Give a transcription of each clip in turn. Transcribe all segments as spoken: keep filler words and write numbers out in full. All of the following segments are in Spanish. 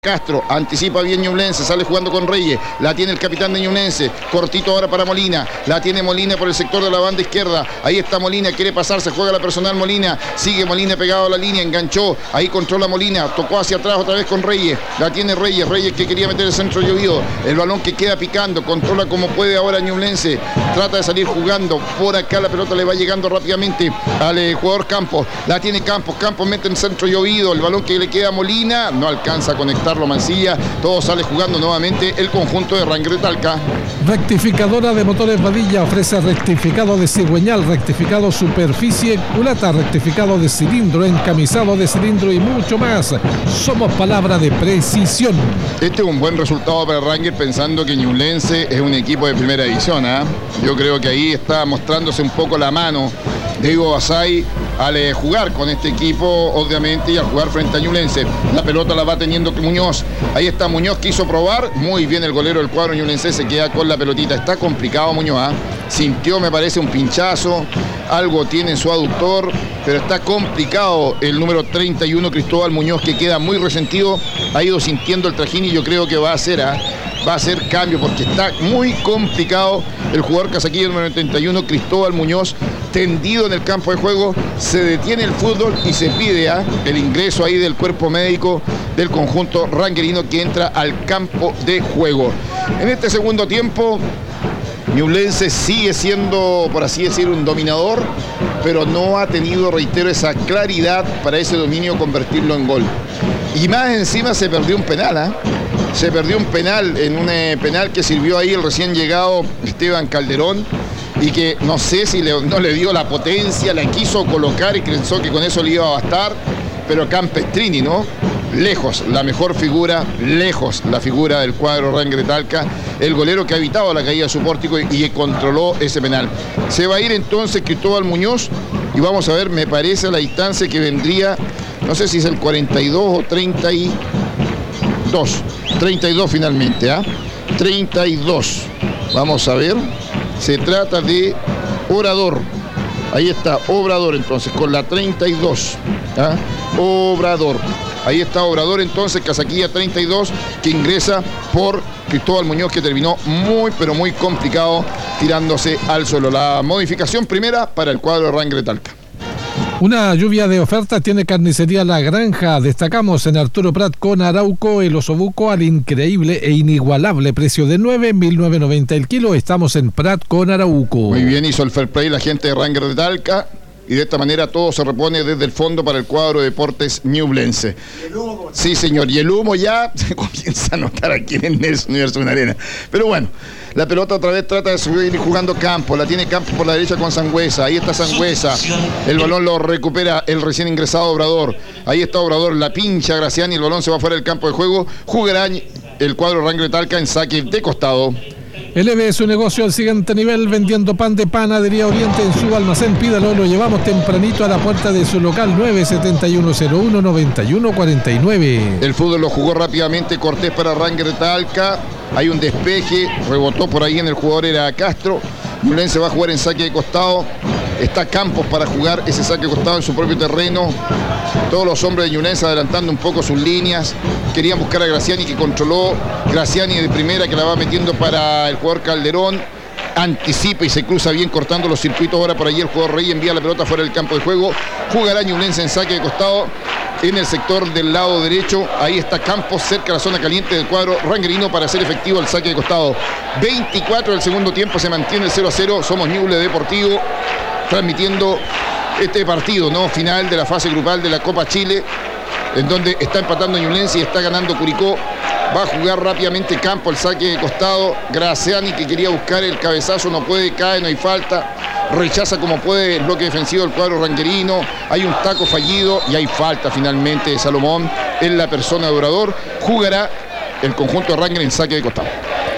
Castro, anticipa bien Ñublense, sale jugando con Reyes, la tiene el capitán de Ñublense, cortito ahora para Molina, la tiene Molina por el sector de la banda izquierda, ahí está Molina, quiere pasarse, juega la personal Molina, sigue Molina pegado a la línea, enganchó, ahí controla Molina, tocó hacia atrás otra vez con Reyes, la tiene Reyes, Reyes que quería meter el centro llovido, el balón que queda picando, controla como puede ahora Ñublense, trata de salir jugando, por acá la pelota le va llegando rápidamente al eh, jugador Campos, la tiene Campos, Campos mete en centro llovido, el balón que le queda a Molina, no alcanza a conectar Mancilla, todo sale jugando nuevamente el conjunto de Ranger de Talca. Rectificadora de motores Badilla ofrece rectificado de cigüeñal, rectificado superficie culata, rectificado de cilindro, encamisado de cilindro y mucho más. Somos palabra de precisión. Este es un buen resultado para Ranger, pensando que Ñublense es un equipo de primera división, ¿eh? Yo creo que ahí está mostrándose un poco la mano de Ivo Basay al eh, jugar con este equipo, obviamente, y al jugar frente a Ñublense. La pelota la va teniendo Muñoz. Ahí está Muñoz, quiso probar. Muy bien el golero del cuadro ñublense, se queda con la pelotita. Está complicado Muñoz, ¿eh? Sintió, me parece, un pinchazo. Algo tiene en su aductor, pero está complicado el número treinta y uno, Cristóbal Muñoz, que queda muy resentido. Ha ido sintiendo el trajín y yo creo que va a hacer, ¿eh? va a hacer cambio porque está muy complicado el jugador casaquillo número treinta y uno, Cristóbal Muñoz, tendido en el campo de juego. Se detiene el fútbol y se pide ¿eh? el ingreso ahí del cuerpo médico del conjunto rangerino que entra al campo de juego. En este segundo tiempo, Ñublense sigue siendo, por así decir, un dominador, pero no ha tenido, reitero, esa claridad para ese dominio convertirlo en gol. Y más encima se perdió un penal, ¿eh? Se perdió un penal, en un eh, penal que sirvió ahí el recién llegado Esteban Calderón, y que no sé si le, no le dio la potencia, la quiso colocar y pensó que con eso le iba a bastar, pero Campestrini, ¿no? Lejos, la mejor figura, lejos la figura del cuadro Ranger de Talca, el golero que ha evitado la caída de su pórtico y, y controló ese penal. Se va a ir entonces Cristóbal Muñoz y vamos a ver, me parece a la distancia que vendría, no sé si es el cuarenta y dos o treinta y dos, treinta y dos finalmente, ¿ah? ¿eh? treinta y dos, vamos a ver, se trata de Obrador. Ahí está, Obrador entonces, con la treinta y dos. ¿Ah? Obrador. Ahí está Obrador entonces, casaquilla treinta y dos, que ingresa por Cristóbal Muñoz, que terminó muy, pero muy complicado tirándose al suelo. La modificación primera para el cuadro de Ranger de Talca. Una lluvia de ofertas tiene Carnicería La Granja. Destacamos en Arturo Prat con Arauco el osobuco al increíble e inigualable precio de nueve mil novecientos noventa el kilo. Estamos en Prat con Arauco. Muy bien, hizo el fair play la gente de Ranger de Talca. Y de esta manera todo se repone desde el fondo para el cuadro de Deportes Ñublense. Sí, señor, y el humo ya se comienza a notar aquí en el Nelson Universo una arena. Pero bueno, la pelota otra vez trata de subir y jugando Campos. La tiene Campos por la derecha con Sangüesa. Ahí está Sangüesa. El balón lo recupera el recién ingresado Obrador. Ahí está Obrador, la pincha Graciani. El balón se va fuera del campo de juego. Jugará el cuadro Ranger de Talca en saque de costado. Eleve su negocio al siguiente nivel vendiendo pan de Panadería Oriente en su almacén. Pídalo, lo llevamos tempranito a la puerta de su local. Nueve siete uno cero uno nueve uno cuatro nueve. El fútbol lo jugó rápidamente Cortés para Ranger de Talca. Hay un despeje, rebotó por ahí en el jugador, era Castro. Ñublense va a jugar en saque de costado. Está Campos para jugar ese saque de costado en su propio terreno. Todos los hombres de Ñublense adelantando un poco sus líneas. Querían buscar a Graciani, que controló. Graciani de primera, que la va metiendo para el jugador Calderón. Anticipa y se cruza bien cortando los circuitos. Ahora por allí el jugador Rey envía la pelota fuera del campo de juego. Jugará Ñublense en saque de costado en el sector del lado derecho. Ahí está Campos cerca de la zona caliente del cuadro rangerino para hacer efectivo el saque de costado. veinticuatro del segundo tiempo, se mantiene el cero a cero. Somos Ñuble Deportivo transmitiendo este partido, ¿no? Final de la fase grupal de la Copa Chile, en donde está empatando Ñublense y está ganando Curicó. Va a jugar rápidamente Campos el saque de costado. Graciani, que quería buscar el cabezazo, no puede, cae, no hay falta. Rechaza como puede el bloque defensivo del cuadro rangerino. Hay un taco fallido y hay falta finalmente de Salomón en la persona de Obrador. Jugará el conjunto de Ranger en saque de costado.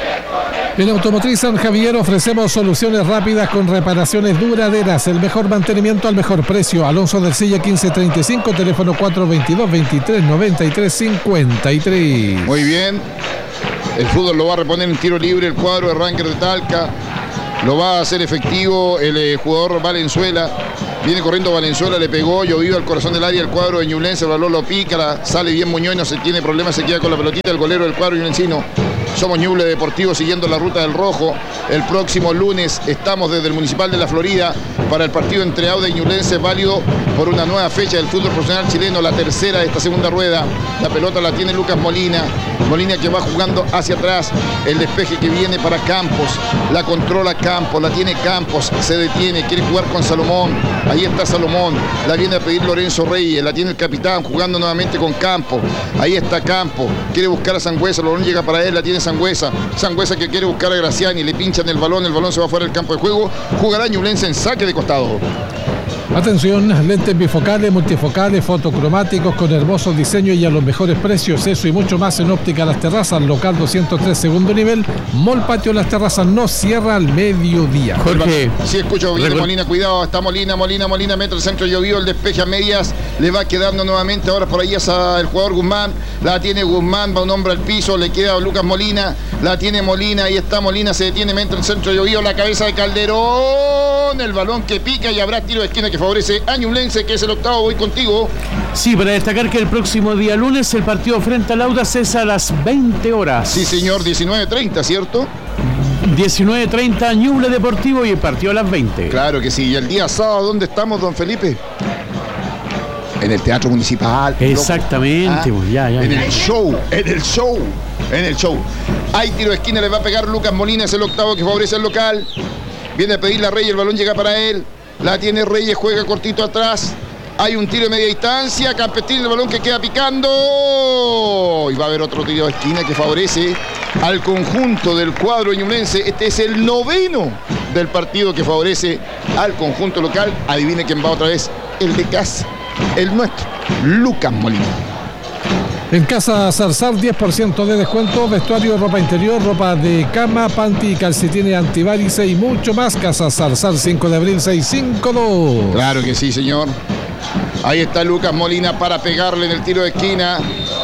En Automotriz San Javier ofrecemos soluciones rápidas con reparaciones duraderas, el mejor mantenimiento al mejor precio. Alonso del Silla quince treinta y cinco, teléfono cuatro veintidós veintitrés noventa y tres cincuenta y tres. Muy bien, el fútbol lo va a reponer en tiro libre el cuadro de Ranger de Talca. Lo va a hacer efectivo el eh, jugador Valenzuela. Viene corriendo Valenzuela, le pegó, llovido al corazón del área el cuadro de Ñublense, el balón lo pica, la, sale bien Muñoz, no se tiene problema, se queda con la pelotita el golero del cuadro ñublencino. Somos Ñuble Deportivo siguiendo la ruta del rojo. El próximo lunes estamos desde el Municipal de la Florida para el partido entre Audax y Ñublense, válido por una nueva fecha del fútbol profesional chileno, la tercera de esta segunda rueda. La pelota la tiene Lucas Molina, Molina que va jugando hacia atrás, el despeje que viene para Campos, la controla Campos, la tiene Campos, se detiene, quiere jugar con Salomón, ahí está Salomón, la viene a pedir Lorenzo Reyes, la tiene el capitán jugando nuevamente con Campos, ahí está Campos, quiere buscar a Sangüesa, el balón llega para él, la tiene Sangüesa, Sangüesa que quiere buscar a Graciani, le pinchan el balón, el balón se va fuera del campo de juego, jugará Ñublense en saque de costado. Atención, lentes bifocales, multifocales, fotocromáticos con hermosos diseños y a los mejores precios. Eso y mucho más en Óptica Las Terrazas, local doscientos tres, segundo nivel. Mall Patio Las Terrazas no cierra al mediodía. Jorge. Sí, escucho bien, Molina, cuidado. Está Molina, Molina, Molina, mete el centro, llovió, el despeje a medias. Le va quedando nuevamente ahora por ahí a el jugador Guzmán. La tiene Guzmán, va un hombre al piso, le queda a Lucas Molina. La tiene Molina, ahí está Molina, se detiene, mete el centro, llovió, la cabeza de Calderón. El balón que pica y habrá tiro de esquina que favorece a Ñublense, que es el octavo. Voy contigo. Sí, para destacar que el próximo día lunes el partido frente al Audax es a las veinte horas. Sí, señor, diecinueve treinta, ¿cierto? diecinueve treinta, Ñuble Deportivo y el partido a las veinte. Claro que sí. Y el día sábado, ¿dónde estamos, don Felipe? En el Teatro Municipal. Exactamente, ah, ya, ya. En ya. el show, en el show, en el show. Hay tiro de esquina, le va a pegar Lucas Molina, es el octavo que favorece al local. Viene a pedirle a Reyes, el balón llega para él. La tiene Reyes, juega cortito atrás. Hay un tiro de media distancia. Campestín, el balón que queda picando. Y va a haber otro tiro de esquina que favorece al conjunto del cuadro ñublense. Este es el noveno del partido que favorece al conjunto local. Adivine quién va otra vez. El de casa, el nuestro, Lucas Molina. En Casa Zarzar, diez por ciento de descuento, vestuario, ropa interior, ropa de cama, panty, calcetines antivarice y mucho más. Casa Zarzar, cinco de abril, seiscientos cincuenta y dos. Claro que sí, señor. Ahí está Lucas Molina para pegarle en el tiro de esquina.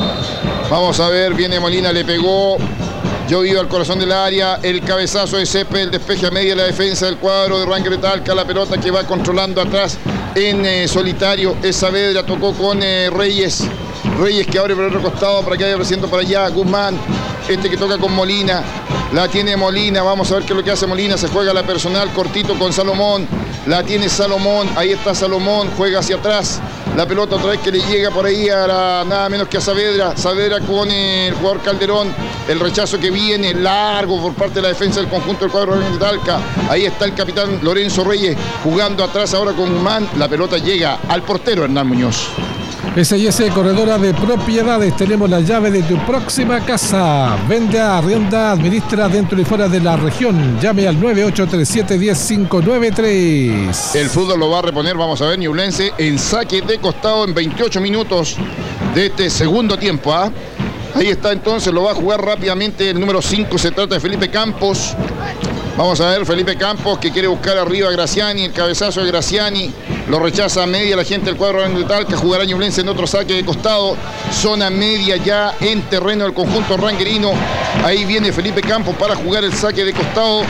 Vamos a ver, viene Molina, le pegó. Llovido al corazón del área, el cabezazo de Cepe, el despeje a media de la defensa del cuadro de Ranger de Talca, la pelota que va controlando atrás en eh, solitario. Esa Saavedra tocó con eh, Reyes. Reyes que abre por el otro costado para que vaya apareciendo para allá. Guzmán, este que toca con Molina. La tiene Molina, vamos a ver qué es lo que hace Molina. Se juega la personal, cortito con Salomón. La tiene Salomón, ahí está Salomón, juega hacia atrás. La pelota otra vez que le llega por ahí a la, nada menos que a Saavedra. Saavedra con el jugador Calderón. El rechazo que viene largo por parte de la defensa del conjunto del cuadro de Talca. Ahí está el capitán Lorenzo Reyes jugando atrás ahora con Guzmán. La pelota llega al portero Hernán Muñoz. S y S Corredora de Propiedades, tenemos la llave de tu próxima casa. Vende, arrienda, administra dentro y fuera de la región. Llame al nueve ocho tres siete, uno cero cinco nueve tres. El fútbol lo va a reponer, vamos a ver, Ñublense en saque de costado en veintiocho minutos de este segundo tiempo. ¿ah? Ahí está entonces, lo va a jugar rápidamente el número cinco, se trata de Felipe Campos. Vamos a ver, Felipe Campos que quiere buscar arriba a Graciani, el cabezazo de Graciani, lo rechaza a media la gente del cuadro de Talca, jugará Ñublense en otro saque de costado, zona media ya en terreno del conjunto rangerino. Ahí viene Felipe Campos para jugar el saque de costado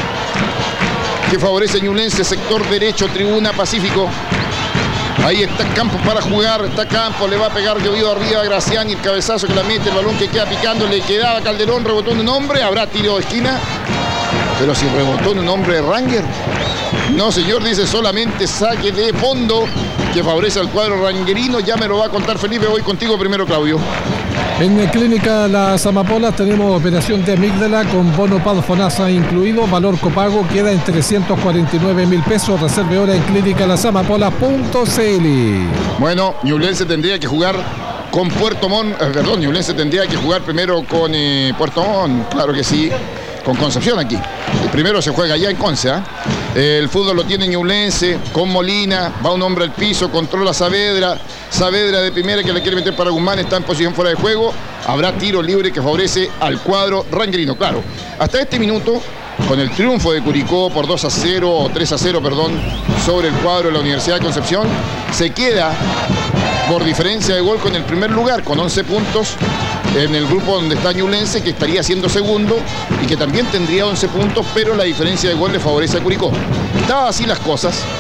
que favorece a Ñublense, sector derecho, tribuna Pacífico. Ahí está Campos para jugar, está Campos, le va a pegar llovido arriba a Graciani, el cabezazo que la mete, el balón que queda picando, le quedaba Calderón, rebotó en un hombre, habrá tiro de esquina. Pero si rebotó en un hombre de Ranger. No, señor, dice solamente saque de fondo que favorece al cuadro rangerino. Ya me lo va a contar Felipe. Voy contigo primero, Claudio. En Clínica Las Amapolas tenemos operación de amígdala con bono Padfonasa incluido. Valor copago queda en trescientos cuarenta y nueve mil pesos. Reserve hora en clínica las amapolas punto c l. Bueno, Ñublense tendría que jugar con Puerto Montt. Eh, perdón, Ñublense tendría que jugar primero con eh, Puerto Montt. Claro que sí. Con Concepción aquí. El primero se juega allá en Conce. ¿eh? El fútbol lo tiene Ñublense con Molina. Va un hombre al piso, controla Saavedra. Saavedra de primera que le quiere meter para Guzmán. Está en posición fuera de juego. Habrá tiro libre que favorece al cuadro rangerino. Claro, hasta este minuto, con el triunfo de Curicó por dos a cero, o tres a cero, perdón, sobre el cuadro de la Universidad de Concepción, se queda por diferencia de gol con el primer lugar, con once puntos. En el grupo donde está Ñublense, que estaría siendo segundo y que también tendría once puntos, pero la diferencia de gol le favorece a Curicó. Estaban así las cosas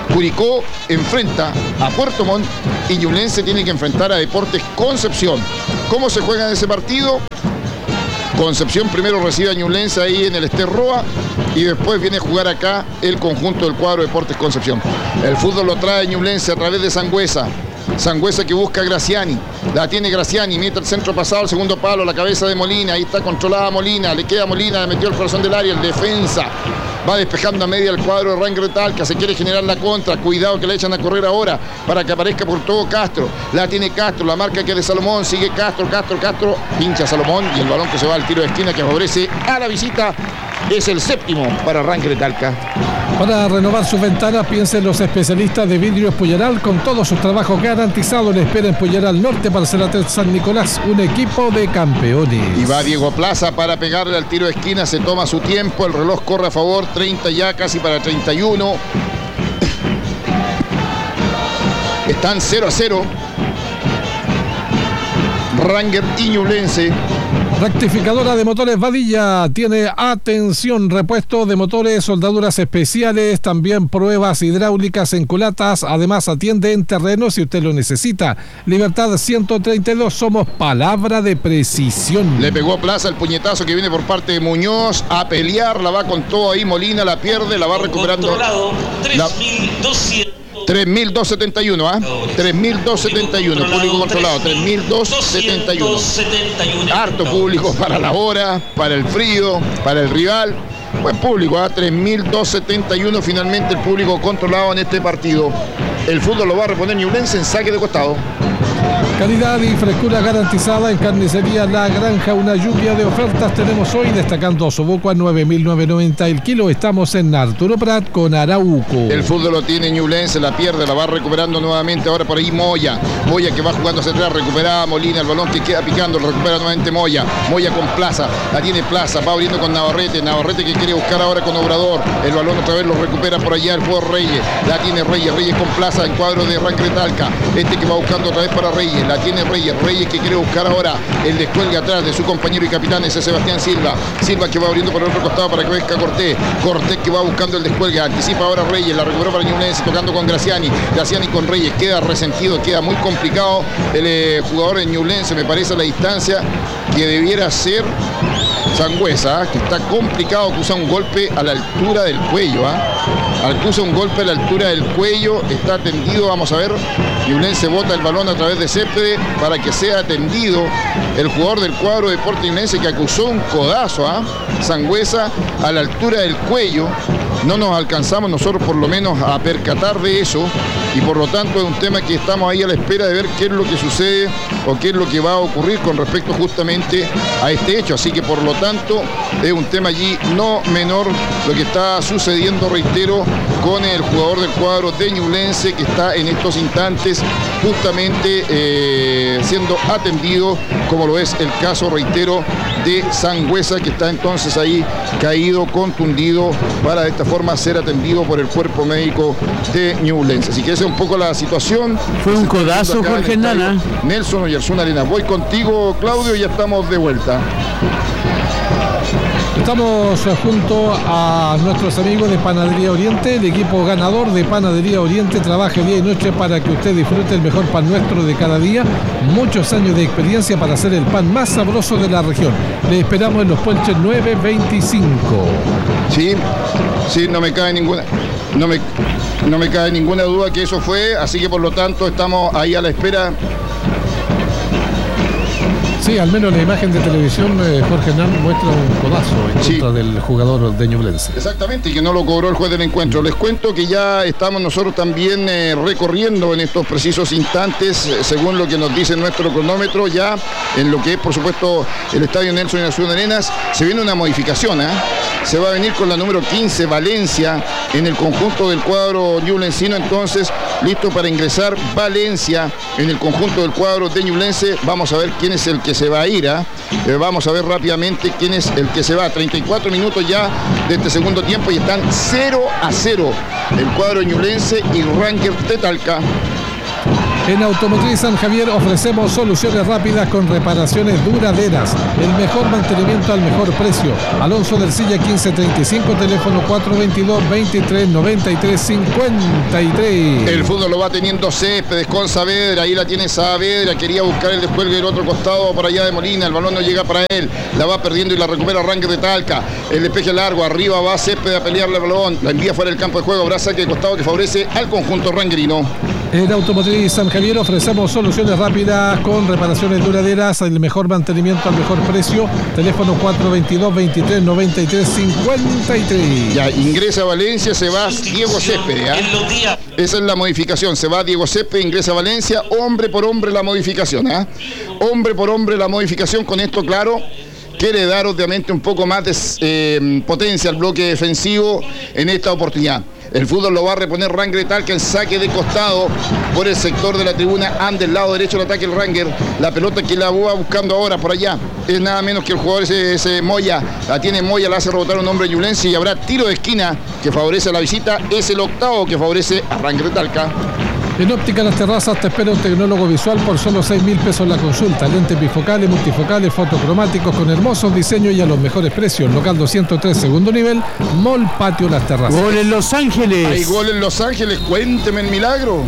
Curicó enfrenta a Puerto Montt y Ñublense tiene que enfrentar a Deportes Concepción. ¿Cómo se juega en ese partido? Concepción primero recibe a Ñublense ahí en el Esterroa y después viene a jugar acá el conjunto del cuadro Deportes Concepción. El fútbol lo trae Ñublense a través de Sangüesa. Sangüesa que busca a Graciani, la tiene Graciani, mete el centro pasado, el segundo palo, la cabeza de Molina, ahí está controlada Molina, le queda Molina, le metió el corazón del área, el defensa va despejando a media el cuadro de Ranger Talca, se quiere generar la contra, cuidado que le echan a correr ahora para que aparezca por todo Castro, la tiene Castro, la marca que es de Salomón, sigue Castro, Castro, Castro, pincha Salomón y el balón que se va al tiro de esquina que favorece a la visita. Es el séptimo para Ranger Talca. Para renovar sus ventanas, piensen los especialistas de Vidrios Puyeral con todos sus trabajos garantizados. Le espera en Puyeral Norte, Parcela tres San Nicolás, un equipo de campeones. Y va Diego Plaza para pegarle al tiro de esquina, se toma su tiempo, el reloj corre a favor, treinta ya, casi para treinta y uno. Están cero a cero. Ranger y Ñublense. Rectificadora de motores Vadilla tiene atención, repuesto de motores, soldaduras especiales, también pruebas hidráulicas en culatas, además atiende en terreno si usted lo necesita. Libertad ciento treinta y dos, somos palabra de precisión. Le pegó a Plaza el puñetazo que viene por parte de Muñoz, a pelear, la va con todo ahí, Molina la pierde, la va recuperando. Controlado, tres mil doscientos. tres mil doscientos setenta y uno, ¿ah? ¿eh? tres mil doscientos setenta y uno, público controlado, tres mil doscientos setenta y uno. Harto público para la hora, para el frío, para el rival. Buen público, ¿ah? tres mil doscientos setenta y uno finalmente el público controlado en este partido. El fútbol lo va a reponer Ñublense en saque de costado. Calidad y frescura garantizada en Carnicería La Granja. Una lluvia de ofertas tenemos hoy, destacando Soboco a nueve mil novecientos noventa el kilo. Estamos en Arturo Prat con Arauco. El fútbol lo tiene Ñublense, la pierde, la va recuperando nuevamente. Ahora por ahí Moya. Moya que va jugando hacia atrás, recuperada Molina, el balón que queda picando, lo recupera nuevamente Moya. Moya con Plaza, la tiene Plaza, va abriendo con Navarrete. Navarrete que quiere buscar ahora con Obrador. El balón otra vez lo recupera por allá el jugador Reyes. La tiene Reyes, Reyes con Plaza en cuadro de Ranger Talca. Este que va buscando otra vez para Reyes. La tiene Reyes, Reyes que quiere buscar ahora el descuelgue atrás de su compañero y capitán, ese Sebastián Silva. Silva que va abriendo por el otro costado para que venga Cortés. Cortés que va buscando el descuelgue, anticipa ahora Reyes, la recuperó para Ñublense, tocando con Graciani. Graciani con Reyes, queda resentido, queda muy complicado el eh, jugador de Ñublense, me parece a la distancia que debiera ser Sangüesa, que está complicado, que usa un golpe a la altura del cuello, ¿ah? Al que usa un golpe a la altura del cuello, está atendido, vamos a ver. Ñublense bota el balón a través de Céspede para que sea atendido el jugador del cuadro de Deportes Ñublense que acusó un codazo a ¿ah? Sangüesa a la altura del cuello. No nos alcanzamos nosotros por lo menos a percatar de eso y por lo tanto es un tema que estamos ahí a la espera de ver qué es lo que sucede o qué es lo que va a ocurrir con respecto justamente a este hecho. Así que por lo tanto es un tema allí no menor lo que está sucediendo, reitero, con el jugador del cuadro de Ñublense que está en estos instantes justamente eh, siendo atendido, como lo es el caso, reitero, de Sangüesa, que está entonces ahí caído, contundido, para de esta forma ser atendido por el cuerpo médico de Ñublense. Así que esa es un poco la situación. Fue un codazo, Jorge Nana. Nelson Oyarzún Arena. Voy contigo, Claudio, y ya estamos de vuelta. Estamos junto a nuestros amigos de Panadería Oriente. El equipo ganador de Panadería Oriente trabaja día y noche para que usted disfrute el mejor pan nuestro de cada día. Muchos años de experiencia para hacer el pan más sabroso de la región. Le esperamos en Los Puelches nueve veinticinco. Sí, sí, no me cae ninguna, no me, no me cae ninguna duda que eso fue, así que por lo tanto estamos ahí a la espera. Sí, al menos la imagen de televisión, eh, Jorge Hernán muestra un codazo en sí. contra del jugador de Ñublense. Exactamente, y que no lo cobró el juez del encuentro. Les cuento que ya estamos nosotros también eh, recorriendo en estos precisos instantes, eh, según lo que nos dice nuestro cronómetro, ya en lo que es, por supuesto, el estadio Nelson Oyarzún Arenas, se viene una modificación, ¿eh? Se va a venir con la número quince, Valencia, en el conjunto del cuadro ñublencino, entonces, listo para ingresar Valencia en el conjunto del cuadro de Ñublense. Vamos a ver quién es el que se va a ir, ¿eh? Eh, vamos a ver rápidamente quién es el que se va. treinta y cuatro minutos ya de este segundo tiempo y están cero a cero el cuadro ñublense y Ranger de Talca. En Automotriz San Javier ofrecemos soluciones rápidas con reparaciones duraderas. El mejor mantenimiento al mejor precio. Alonso del Silla quince treinta y cinco, teléfono cuatro veintidós, veintitrés noventa y tres cincuenta y tres. El fútbol lo va teniendo Céspedes con Saavedra. Ahí la tiene Saavedra. Quería buscar el descuelgue del otro costado por allá de Molina. El balón no llega para él. La va perdiendo y la recupera Ranger de Talca. El despeje largo. Arriba va Céspedes a pelearle el balón. La envía fuera del campo de juego. Habrá saque de costado que favorece al conjunto rangerino. En Automotriz San Javier ofrecemos soluciones rápidas con reparaciones duraderas, el mejor mantenimiento al mejor precio. Teléfono cuatro veintidós, veintitrés noventa y tres cincuenta y tres. Ya ingresa a Valencia, se va Diego Céspedes. ¿eh? Esa es la modificación. Se va Diego Céspedes, ingresa a Valencia. Hombre por hombre la modificación. ¿eh? Hombre por hombre la modificación. Con esto, claro, quiere dar obviamente un poco más de eh, potencia al bloque defensivo en esta oportunidad. El fútbol lo va a reponer Ranger de Talca en saque de costado por el sector de la tribuna. Ande del lado derecho el ataque el Ranger. La pelota que la va buscando ahora por allá es nada menos que el jugador ese, ese Moya. La tiene Moya, la hace rebotar un hombre ñublense y habrá tiro de esquina que favorece a la visita. Es el octavo que favorece a Ranger de Talca. En Óptica Las Terrazas te espera un tecnólogo visual por solo seis mil pesos la consulta. Lentes bifocales, multifocales, fotocromáticos con hermosos diseños y a los mejores precios. Local doscientos tres, segundo nivel, Mall Patio Las Terrazas. Gol en Los Ángeles. Hay gol en Los Ángeles, cuénteme el milagro.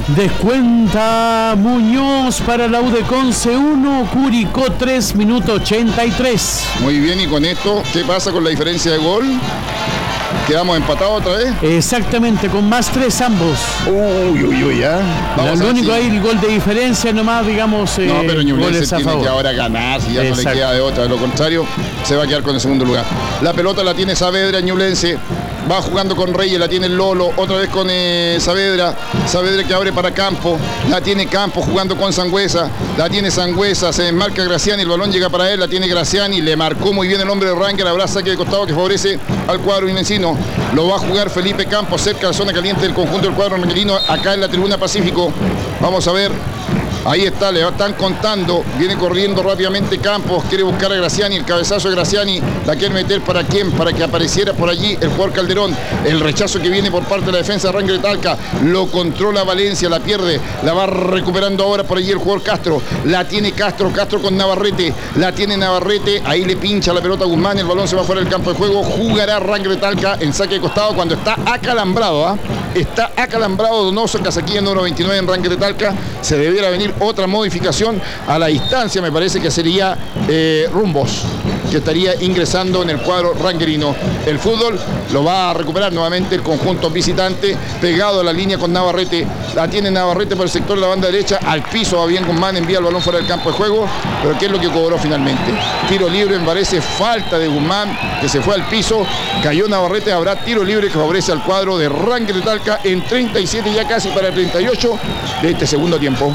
Descuenta Muñoz para la U de Conce uno, Curicó tres, minuto ochenta y tres. Muy bien, y con esto, ¿qué pasa con la diferencia de gol? ¿Quedamos empatados otra vez? Exactamente, con más tres ambos. Uy, uy, uy, ya. Vamos Lo único si... ahí, el gol de diferencia nomás, digamos, eh, no, pero Ñublense tiene favor. que ahora ganar, si ya Exacto. no le queda de otra. De lo contrario, se va a quedar con el segundo lugar. La pelota la tiene Saavedra, Ñublense. Va jugando con Reyes, la tiene el Lolo, otra vez con eh, Saavedra. Saavedra que abre para Campo. La tiene Campo jugando con Sangüesa. La tiene Sangüesa, se desmarca Graciani, el balón llega para él, la tiene Graciani. Le marcó muy bien el hombre de Ranger, habrá saque de costado que favorece al cuadro inensino. Lo va a jugar Felipe Campos cerca de la zona caliente del conjunto del cuadro rangerino, acá en la tribuna Pacífico. Vamos a ver. Ahí está, le están contando, viene corriendo rápidamente Campos, quiere buscar a Graciani, el cabezazo de Graciani, la quiere meter para quién, para que apareciera por allí el jugador Calderón, el rechazo que viene por parte de la defensa de Ranger de Talca, lo controla Valencia, la pierde, la va recuperando ahora por allí el jugador Castro, la tiene Castro, Castro con Navarrete, la tiene Navarrete, ahí le pincha la pelota a Guzmán, el balón se va fuera del campo de juego, jugará Ranger de Talca en saque de costado cuando está acalambrado, ¿eh? está acalambrado Donoso, casaquilla número veintinueve en Ranger de Talca, se debiera venir otra modificación a la distancia, me parece que sería eh, Rumbos, que estaría ingresando en el cuadro rangerino. El fútbol lo va a recuperar nuevamente el conjunto visitante, pegado a la línea con Navarrete, la tiene Navarrete por el sector de la banda derecha, al piso va bien Guzmán, envía el balón fuera del campo de juego, pero ¿qué es lo que cobró finalmente? Tiro libre, me parece falta de Guzmán, que se fue al piso, cayó Navarrete, habrá tiro libre que favorece al cuadro de Ranger de Talca en treinta y siete, ya casi para el treinta y ocho de este segundo tiempo.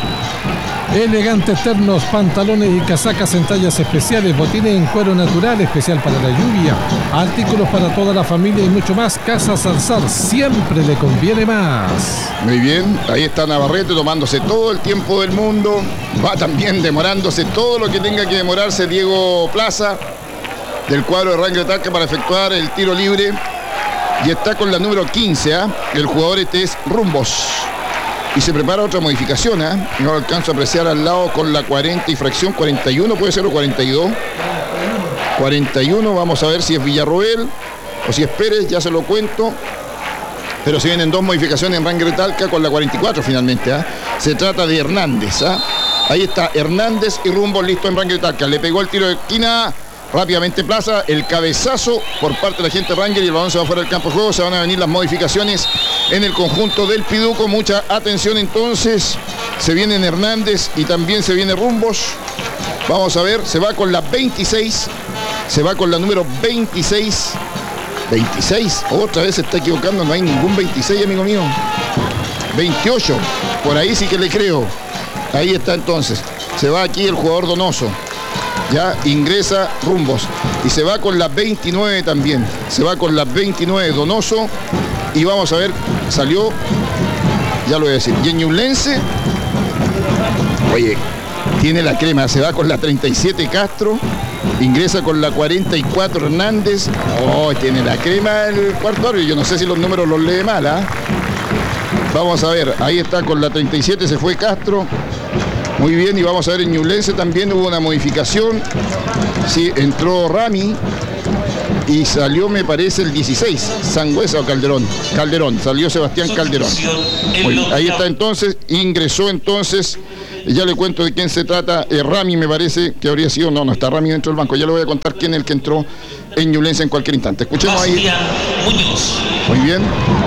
Elegantes ternos, pantalones y casacas en tallas especiales, botines en cuero natural, especial para la lluvia, artículos para toda la familia y mucho más. Casa Salsar, siempre le conviene más. Muy bien, ahí está Navarrete tomándose todo el tiempo del mundo, va también demorándose todo lo que tenga que demorarse Diego Plaza, del cuadro de Ranger de Talca, para efectuar el tiro libre, y está con la número quince, ¿eh? El jugador este es Rumbos. Y se prepara otra modificación, ¿eh? No lo alcanzo a apreciar al lado con la cuarenta y fracción, cuarenta y uno puede ser o cuarenta y dos. cuarenta y uno, vamos a ver si es Villarroel o si es Pérez, ya se lo cuento. Pero se vienen dos modificaciones en Ranger de Talca con la cuarenta y cuatro finalmente, ¿eh? Se trata de Hernández, ¿eh? Ahí está Hernández y Rumbo listo en Ranger de Talca. Le pegó el tiro de esquina. Rápidamente Plaza, el cabezazo por parte de la gente Ranger y el balón se va fuera del campo de juego. Se van a venir las modificaciones en el conjunto del Piduco. Mucha atención entonces. Se vienen Hernández y también se viene Rumbos. Vamos a ver, se va con la veintiséis. Se va con la número veintiséis. veintiséis, otra vez se está equivocando, no hay ningún veintiséis, amigo mío. veintiocho, por ahí sí que le creo. Ahí está entonces. Se va aquí el jugador Donoso. Ya ingresa Rumbos y se va con la veintinueve también, se va con la veintinueve Donoso y vamos a ver, salió, ya lo voy a decir, Ñublense, oye, tiene la crema, se va con la treinta y siete Castro, ingresa con la cuarenta y cuatro Hernández, oh, tiene la crema el cuarto árbitro, yo no sé si los números los lee mal, ¿ah? ¿eh? Vamos a ver, ahí está con la treinta y siete, se fue Castro. Muy bien, y vamos a ver en Ñublense también hubo una modificación. Sí, entró Rami y salió, me parece, el dieciséis, Sangüesa o Calderón. Calderón, salió Sebastián Calderón. Bueno, ahí está entonces, ingresó entonces, ya le cuento de quién se trata, eh, Rami me parece que habría sido, no, no está Rami dentro del banco, ya le voy a contar quién es el que entró en Ñublense en cualquier instante. Escuchemos ahí. Muñoz. Muy bien.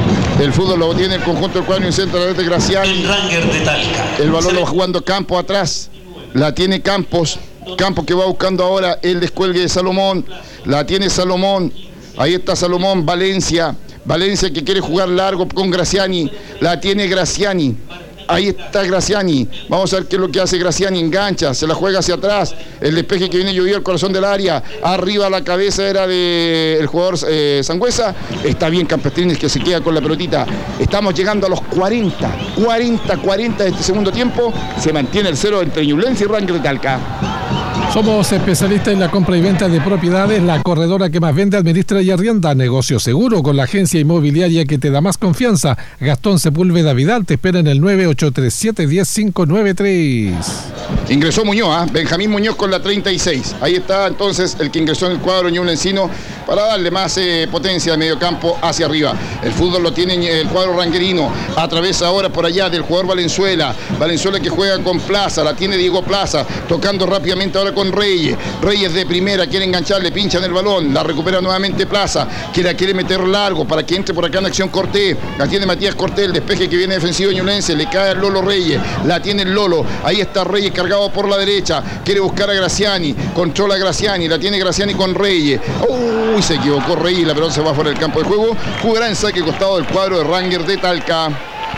El fútbol lo tiene el conjunto del cuadro y centro de Graciani. El Ranger de Talca. El balón lo va jugando Campos atrás. La tiene Campos. Campos que va buscando ahora el descuelgue de Salomón. La tiene Salomón. Ahí está Salomón. Valencia. Valencia que quiere jugar largo con Graciani. La tiene Graciani. Ahí está Graciani. Vamos a ver qué es lo que hace Graciani. Engancha, se la juega hacia atrás. El despeje que viene llovido al corazón del área. Arriba la cabeza era del jugador eh, Sangüesa. Está bien Campestrines que se queda con la pelotita. Estamos llegando a los cuarenta. cuarenta, cuarenta de este segundo tiempo. Se mantiene el cero entre Ñublense y Ranger de Talca. Somos especialistas en la compra y venta de propiedades, la corredora que más vende, administra y arrienda. Negocio seguro con la agencia inmobiliaria que te da más confianza. Gastón Sepúlveda Vidal te espera en el nueve ocho tres siete, uno cero cinco nueve tres. Ingresó Muñoz, ¿eh? Benjamín Muñoz con la treinta y seis. Ahí está entonces el que ingresó en el cuadro ñublencino para darle más eh, potencia de medio campo hacia arriba. El fútbol lo tiene el cuadro ranguerino. A través ahora por allá del jugador Valenzuela. Valenzuela que juega con Plaza, la tiene Diego Plaza, tocando rápidamente ahora con Reyes. Reyes de primera, quiere enganchar, le pinchan el balón, la recupera nuevamente Plaza, que la quiere meter largo para que entre por acá en acción Cortés. La tiene Matías Cortés, el despeje que viene defensivo ñublense, le cae al Lolo Reyes, la tiene el Lolo, ahí está Reyes cargado por la derecha, quiere buscar a Graciani, controla a Graciani, la tiene Graciani con Reyes. Uy, se equivocó Reyes, la pelota se va fuera del campo de juego. Jugará en saque costado del cuadro de Ranger de Talca.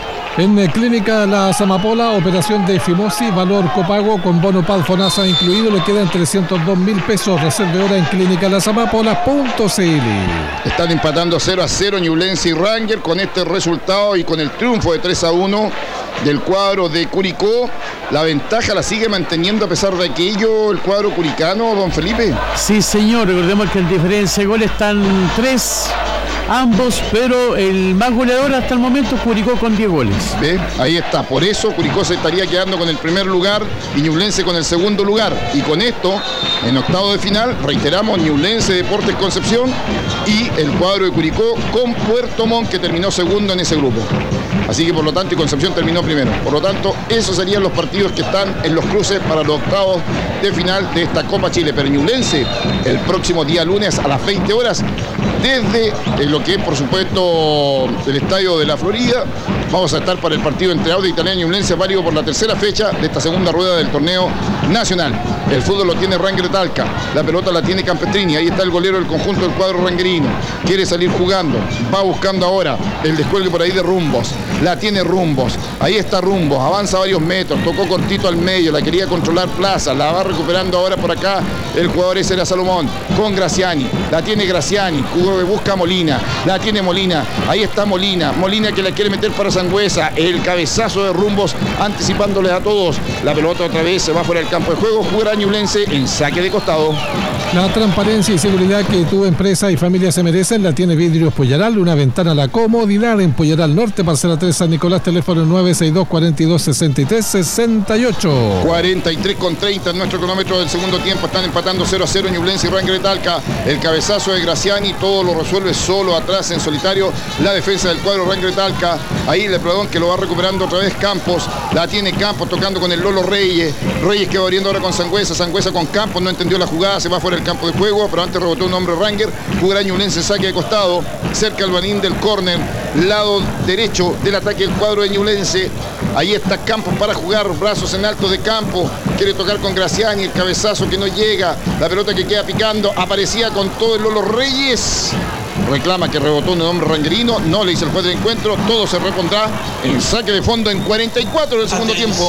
En Clínica Las Amapolas, operación de fimosis, valor copago con bono Pal Fonasa incluido, le quedan trescientos dos mil pesos. Reserve hora en clínica las amapolas punto c l. Están empatando cero a cero Ñublense y Ranger. Con este resultado y con el triunfo de tres a uno del cuadro de Curicó, la ventaja la sigue manteniendo a pesar de aquello el cuadro curicano, don Felipe. Sí, señor, recordemos que en diferencia de goles están tres ambos, pero el más goleador hasta el momento Curicó con diez goles. ¿Ve? Ahí está, por eso Curicó se estaría quedando con el primer lugar y Ñublense con el segundo lugar. Y con esto, en octavo de final, reiteramos, Ñublense, Deportes Concepción y el cuadro de Curicó con Puerto Montt, que terminó segundo en ese grupo. Así que por lo tanto, y Concepción terminó primero. Por lo tanto, esos serían los partidos que están en los cruces para los octavos de final de esta Copa Chile. Pero Ñublense, el próximo día lunes a las veinte horas, desde lo que es, por supuesto, el Estadio de la Florida, vamos a estar para el partido entre Audax Italiano y Ñublense, válido por la tercera fecha de esta segunda rueda del torneo nacional. El fútbol lo tiene Ranger de Talca, la pelota la tiene Campestrini, ahí está el golero del conjunto del cuadro ranguerino, quiere salir jugando, va buscando ahora el descuelgue por ahí de Rumbos, la tiene Rumbos, ahí está Rumbos, avanza varios metros, tocó cortito al medio, la quería controlar Plaza, la va recuperando ahora por acá el jugador ese era Salomón, con Graciani, la tiene Graciani, busca Molina, la tiene Molina, ahí está Molina, Molina que la quiere meter para Sangüesa, el cabezazo de Rumbos anticipándoles a todos, la pelota otra vez se va fuera del campo de juego, jugará Ñublense en saque de costado. La transparencia y seguridad que tu empresa y familia se merecen la tiene Vidrios Pollaral, una ventana a la comodidad en Pollaral Norte, parcela tres San Nicolás, teléfono nueve seis dos, cuatro dos, seis tres, seis ocho. cuarenta y tres con treinta en nuestro cronómetro del segundo tiempo, están empatando cero a cero Ñublense y Ranger de Talca, el cabezazo de Graciani, todo lo resuelve solo atrás en solitario la defensa del cuadro Ranger de Talca, ahí el perdón que lo va recuperando otra vez Campos, la tiene Campos tocando con el Lolo Reyes, Reyes que va abriendo ahora con Sangüesa, Sangüesa con Campos, no entendió la jugada, se va fuera del campo de juego, pero antes rebotó un hombre Ranger, jugará Ñublense saque de costado, cerca al banín del córner, lado derecho del ataque del cuadro de Ñublense, ahí está Campos para jugar, brazos en alto de campo, quiere tocar con Graciani, el cabezazo que no llega, la pelota que queda picando, aparecía con todo el Lolo Reyes, reclama que rebotó un hombre ranguerino, no le hizo el juez de encuentro, todo se repondrá en saque de fondo en cuarenta y cuatro del segundo tiempo.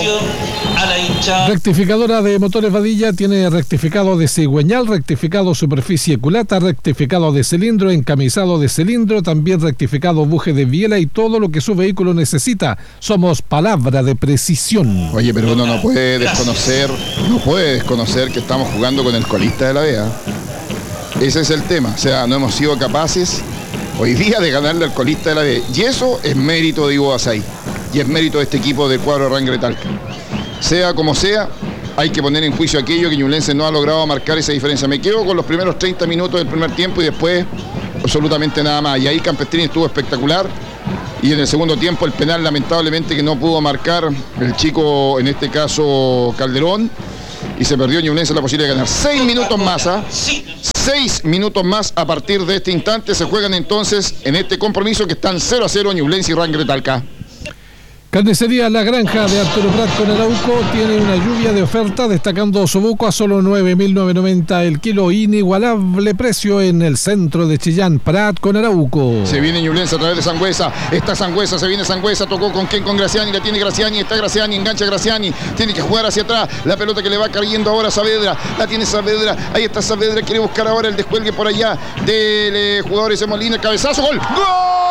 A la hincha. Rectificadora de motores Vadilla tiene rectificado de cigüeñal, rectificado superficie culata, rectificado de cilindro, encamisado de cilindro, también rectificado buje de biela y todo lo que su vehículo necesita. Somos palabra de precisión. Oye, pero uno no puede desconocer, no puede desconocer que estamos jugando con el colista de la B, ¿eh? Ese es el tema, o sea, no hemos sido capaces hoy día de ganarle al colista de la B. Y eso es mérito de Ivo Basay. y es mérito de este equipo del cuadro de Rangel de Talca. Sea como sea, hay que poner en juicio aquello que Ñublense no ha logrado marcar esa diferencia. Me quedo con los primeros treinta minutos del primer tiempo y después absolutamente nada más. Y ahí Campestrini estuvo espectacular. Y en el segundo tiempo el penal lamentablemente que no pudo marcar el chico, en este caso Calderón. Y se perdió Ñublense la posibilidad de ganar. Seis minutos más, ¿ah? Seis minutos más a partir de este instante. Se juegan entonces en este compromiso que están cero a cero Ñublense y Rangel de Talca. Carnicería La Granja de Arturo Prat con Arauco tiene una lluvia de oferta, destacando Osobuco a solo nueve mil novecientos noventa el kilo, inigualable precio en el centro de Chillán. Prat con Arauco. Se viene Ñublense a través de Sangüesa, está Sangüesa, se viene Sangüesa, tocó con quién, con Graciani, la tiene Graciani, está Graciani, engancha Graciani, tiene que jugar hacia atrás, la pelota que le va cayendo ahora a Saavedra, la tiene Saavedra, ahí está Saavedra, quiere buscar ahora el descuelgue por allá del eh, jugador ese Molina, el cabezazo, gol, ¡gol!